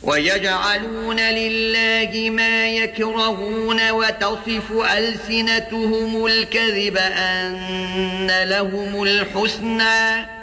ويجعلون لله ما يكرهون وتصف ألسنتهم الكذب أن لهم الحسنى